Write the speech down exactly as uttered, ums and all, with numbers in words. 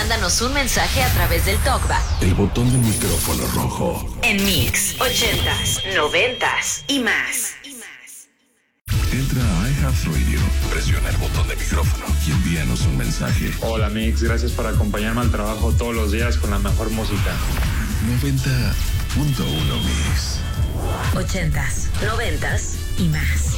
mándanos un mensaje a través del TalkBack. El botón del micrófono rojo. En Mix, ochentas, noventas y más. Entra a iHeartRadio, presiona el botón de micrófono y envíanos un mensaje. Hola Mix, gracias por acompañarme al trabajo todos los días con la mejor música. noventa punto uno Mix. Ochentas, noventas y más.